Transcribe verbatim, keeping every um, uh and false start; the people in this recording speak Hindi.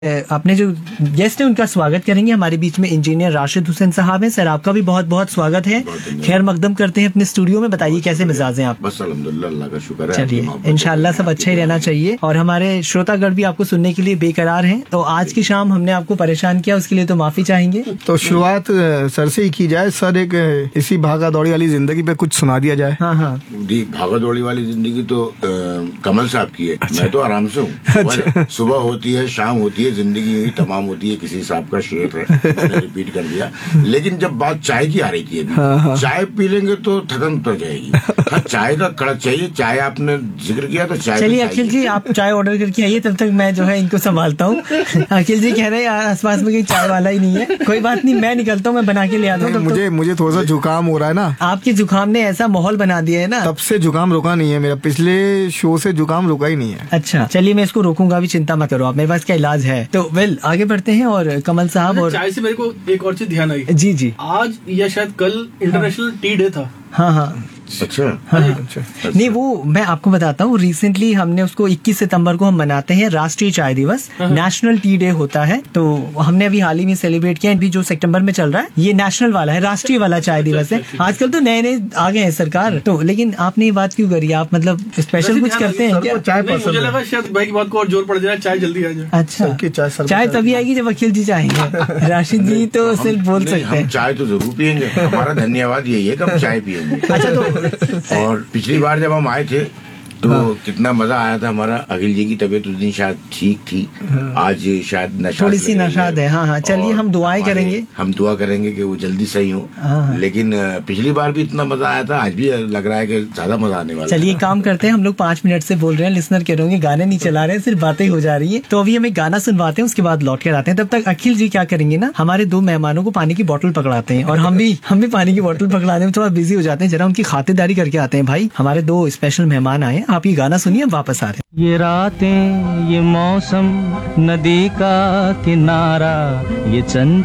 अपने जो गेस्ट हैं उनका स्वागत करेंगे। हमारे बीच में इंजीनियर राशिद हुसैन साहब हैं। सर आपका भी बहुत बहुत स्वागत है। खैर मकदम करते हैं अपने स्टूडियो में। बताइए कैसे मिजाज हैं आप? बस अल्हम्दुलिल्लाह, अल्लाह का शुक्र है। चलिए इंशाल्लाह सब अच्छा ही रहना चाहिए। और हमारे श्रोतागण भी आपको सुनने के लिए बेकरार हैं। तो आज की शाम हमने आपको परेशान किया, उसके लिए तो माफी चाहेंगे। तो शुरुआत सर से ही की जाए। सर एक इसी भागा दौड़ी वाली जिंदगी पे कुछ सुना दिया जाए। हाँ हाँ, भागा दौड़ी वाली जिंदगी तो आ, कमल साहब की है। अच्छा। मैं तो आराम से हूँ। अच्छा। सुबह होती है, शाम होती है, जिंदगी यही तमाम होती है। किसी साहब का शेर है, मैंने रिपीट कर दिया। लेकिन जब बात चाय की आ रही थी अभी, हाँ हाँ। चाय पी लेंगे तो थकन उतर जाएगी। हाँ, चाय का कड़क चाहिए। चाय आपने जिक्र किया तो चाय। चलिए अखिल जी आप चाय ऑर्डर करके आइए, तब तक मैं जो है इनको संभालता हूँ। अखिल जी कह रहे हैं आसपास में कहीं चाय वाला ही नहीं है। कोई बात नहीं, मैं निकलता हूँ, मैं बना के ले आता हूँ। मुझे मुझे थोड़ा सा जुकाम हो रहा है ना। आपके जुकाम ने ऐसा माहौल बना दिया है ना, तब से जुकाम रुका नहीं है मेरा। पिछले शो से जुकाम रुका ही नहीं है। अच्छा चलिए मैं इसको रोकूंगा भी, चिंता मत करो आप, मेरे पास क्या इलाज है। तो वेल आगे बढ़ते हैं। और कमल साहब, और चाय से मेरे को एक और चीज ध्यान आई। जी जी, आज या शायद कल इंटरनेशनल टी डे था। हाँ हाँ अच्छा हाँ, अच्छा। नहीं वो मैं आपको बताता हूँ, रिसेंटली हमने उसको इक्कीस सितंबर को हम मनाते हैं राष्ट्रीय चाय दिवस। नेशनल टी डे होता है। तो हमने अभी हाल ही में सेलिब्रेट किया। अभी जो सितंबर में चल रहा है ये नेशनल वाला है, राष्ट्रीय वाला चाय दिवस है। आजकल तो नए नए आ गए हैं सरकार। तो लेकिन आपने ये बात क्यों करी? आप मतलब स्पेशल कुछ करते हैं क्या? चाय मुझे लगा शायद भाई की बात को और जोर पड़ जाए, चाय जल्दी आ जाए। अच्छा चाय तभी आएगी जब अखिल जी चाहेंगे। राशिद जी तो सिर्फ बोल सकते हैं। चाय तो जरूर पियेंगे। हमारा धन्यवाद यही है कि हम चाय पियेंगे। अच्छा तो और पिछली बार जब हम आए थे तो हाँ। कितना मजा आया था हमारा। अखिल जी की तबीयत उस दिन शायद ठीक थी। हाँ। आज शायद नशा थोड़ी सी नशाद है। हाँ हाँ चलिए हम दुआएं करेंगे। हम दुआ करेंगे कि वो जल्दी सही हो। हाँ। लेकिन पिछली बार भी इतना मजा आया था, आज भी लग रहा है कि ज्यादा मजा आने वाला है। चलिए काम करते हैं, हम लोग पांच मिनट से बोल रहे हैं, लिसनर कह रहे गाने नहीं चला रहे, सिर्फ बातें हो जा रही है। तो अभी हम एक गाना सुनवाते हैं, उसके बाद लौट कर आते हैं। तब तक अखिल जी क्या करेंगे ना, हमारे दो मेहमानों को पानी की बोतल पकड़ाते हैं। और हम भी हम भी पानी की बोतल पकड़ाने में थोड़ा बिजी हो जाते हैं। जरा उनकी खातिरदारी करके आते हैं। भाई हमारे दो स्पेशल मेहमान आए हैं, आप ये गाना सुनिए, वापस आ रहे हैं। ये रातें, ये मौसम, नदी का किनारा, ये चंद